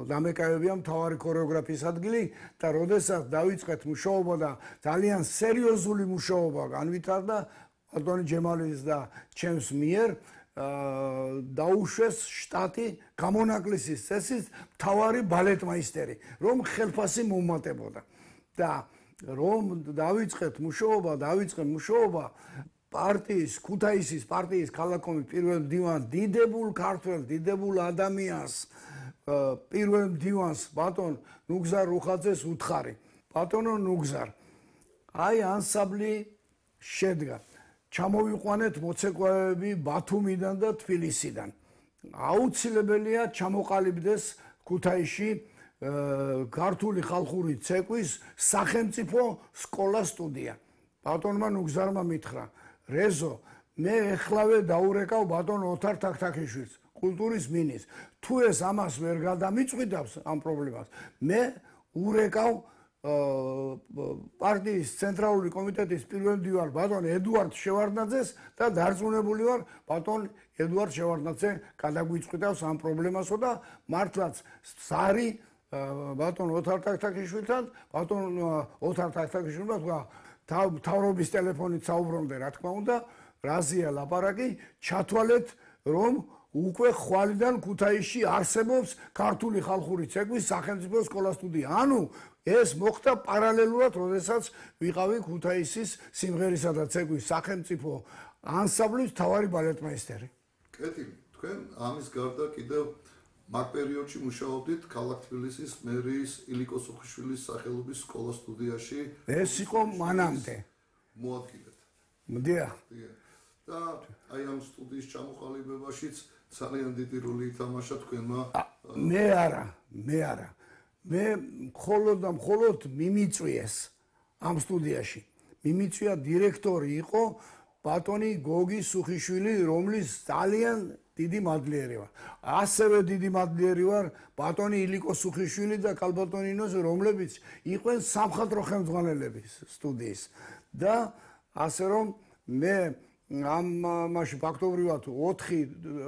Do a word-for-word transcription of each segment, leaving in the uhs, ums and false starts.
დამეკავებია მთავარი ქორეოგრაფიის ადგილი და როდესაც დავიწყეთ მუშაობა და ძალიან სერიოზული მუშაობა განვითარდა ბატონი ჯემალის და ჩემს მიერ დაუშვეს შტატი გამონაკლისის წესით მთავარი ბალეტმაისტერი, რომ ხელფასი მომატებოდა და რომ დავიწყეთ მუშაობა, დავიწყეთ მუშაობა პარტიის, ქუთაისის პარტიის ქალაქომის პირველ მდივანს, დიდებულ ქართველ, დიდებულ ადამიანს, პირველ მდივანს ბატონ ნუგზარ რუხაძეს უთხარი. ბატონო ნუგზარ, აი ანსამბლი შედგა. ჩამოვიყვანეთ მოცეკვავეები ბათუმიდან და თბილისიდან. აუცილებელია ჩამოყალიბდეს ქუთაისში ქართული ხალხური ცეკვის სახელმწიფო სკოლა სტუდია. ბატონმა ნუგზარმა მითხრა, რეზო, მე ეხლავე დაურეკავ ბატონ ოთარ თაქთაქიშვილს, კულტურის მინისტრს. თუ ეს ამას ვერ გადამიწყვიტავს ამ პრობლემას, მე ურეკავ პარტიის ცენტრალური კომიტეტის პირველ მდივარ ბატონ ედუარდ შევარდნაძეს და დარწმუნებული ვარ ბატონ ედუარდ შევარდნაძე გადაგვიწყვიტავს ამ პრობლემასო და მართლაც ზარი ბატონ ოთარ თაქთაქიშვილთან ბატონ ოთარ თაქთაქიშვილმა თქვა მთავრობის ტელეფონით საუბრობდე რა თქმა უნდა რაზეა ლაპარაკი ჩათვალეთ რომ უკვე ხვალიდან ქუთაისში არსებობს ქართული ხალხური ცეკვის სახელმწიფო სკოლა სტუდია. ანუ ეს მოხდა პარალელურად, როდესაც ვიყავი ქუთაისის სიმღერისა და ცეკვის სახელმწიფო ანსამბლის მთავარი ბალეტმაისტერი. კეთილი, თქვენ ამის გარდა კიდევ მაგ პერიოდში მუშაობდით ქალაქ თბილისის მერიის ილიკო სუხიშვილის სახელობის სკოლა სტუდიაში. ეს იყო მანამდე. მოადგილეთ. მდია. და აი ამ სტუდიის ჩამოყალიბებაშიც ძალიან დიდი როლი ითამაშა თქვენმა. მე არა, მე არა. მე მხოლოდ და მხოლოდ მიმიწვიეს ამ სტუდიაში. მიმიწვია დირექტორი იყო ბატონი გოგი სუხიშვილი, რომლის ძალიან დიდი მადლიერი ვარ. ასევე დიდი მადლიერი ვარ ბატონი ილიკო სუხიშვილი და კალბატონინოს, რომლებიც იყვნენ სამხატვრო ხელმძღვანელები სტუდიის. და ასე რომ მე ამ მაშინ ფაქტობრივად ოთხი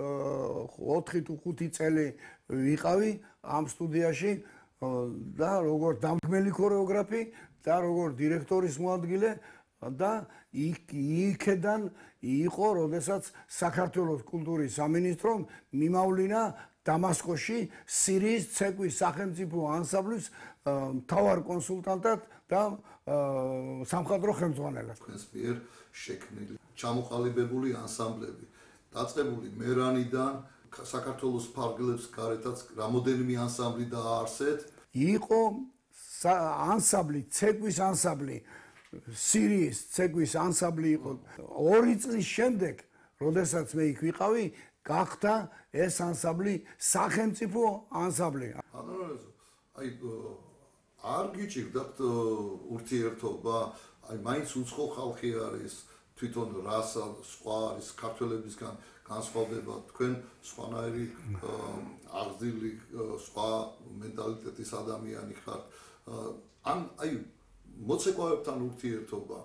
ოთხი თუ ხუთი წელი ვიყავი ამ სტუდიაში და როგორც დამდგმელი ქორეოგრაფი და როგორც დირექტორის მოადგილე და იქედან იყო, როდესაც საქართველოს კულტურის სამინისტრომ მიმავლინა დამასკოში სირიის ცეკვის სახელმწიფო ანსამბლის მთავარ კონსულტანტად და სამხატვრო ხელმძღვანელად. თქვენს მიერ შექმნილი ჩამოყალიბებული ანსამბლები დაწყებული მერანიდან საქართველოს ფარგლებს გარეთაც რამოდენიმე ანსამბლი დააარსეთ. იყო ანსამბლი, ცეკვის ანსამბლი, სირიის ცეკვის ანსამბლი იყო. ორი წლის შემდეგ, როდესაც მე იქ ვიყავი, გახდა ეს ანსამბლი სახელმწიფო ანსამბლი. აი არ გიჭირდათ ურთიერთობა, აი მაინც უცხო ხალხი არის, თვითონ რასა სხვა არის ქართველებისგან განსხვავდება, თქვენ სხვანაირი აღზრდილი სხვა მენტალიტეტის ადამიანი ხართ. ან აი მოცეკვავებთან ურთიერთობა.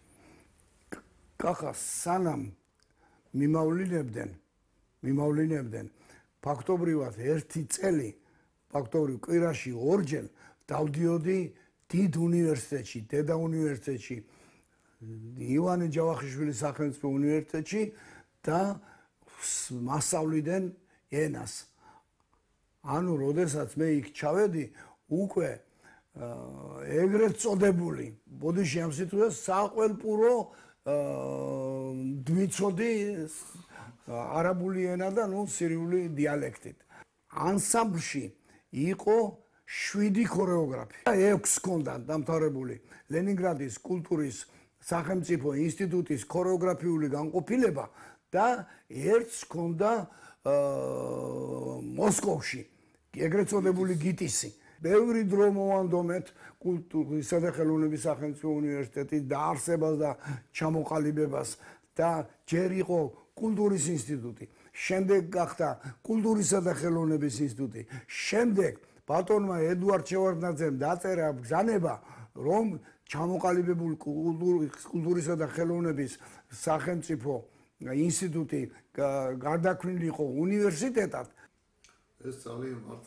კახა სანამ მიმავლინებდნენ, მიმავლინებდნენ ფაქტობრივად ერთი წელი, ფაქტობრივ კვირაში ორჯერ დავდიოდი დიდ უნივერსიტეტში, დედა უნივერსიტეტში, ივანე ჯავახიშვილის სახელმწიფო უნივერსიტეტში და მასწავლიდან ენას. ანუ როდესაც მე იქ ჩავედი, უკვე ეგრეთ წოდებული, ბოდიში ამ სიტყვას საყველპურო დვიცოდი არაბული ენა და ნუ სირიული დიალექტით. ანსამბლში იყო შვიდი ქორეოგრაფი. ექვს ჰქონდა დამთავრებული ლენინგრადის კულტურის სახელმწიფო ინსტიტუტის ქორეოგრაფიული განყოფილება და ერთს ჰქონდა მოსკოვში, ეგრეთ წოდებული გიტისი. ბევრი დრო მოვანდომეთ კულტურისა და ხელოვნების სახელმწიფო უნივერსიტეტის დაარსებას და ჩამოყალიბებას და ჯერ იყო კულტურის ინსტიტუტი, შემდეგ გახდა კულტურისა და ხელოვნების ინსტიტუტი, შემდეგ ბატონმა ედუარდ შევარდნაძემ დაწერა ბრძანება, რომ ჩამოყალიბებულ კულტურისა და ხელოვნების სახელმწიფო ინსტიტუტი გარდაქმნილიყო უნივერსიტეტად. ეს ძალიან